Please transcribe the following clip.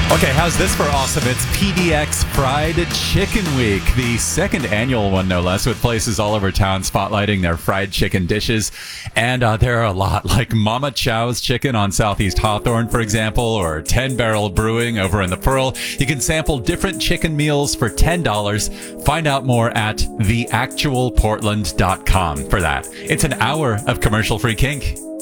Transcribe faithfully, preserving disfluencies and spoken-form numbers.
Okay, how's this for awesome? It's P D X Fried Chicken Week, the second annual Fried Chicken Week, the second annual one, no less, with places all over town spotlighting their fried chicken dishes. And uh, there are a lot, like Mama Chow's Chicken on Southeast Hawthorne, for example, or ten Barrel Brewing over in the Pearl. You can sample different chicken meals for ten dollars. Find out more at the actual portland dot com for that. It's an hour of commercial-free kink.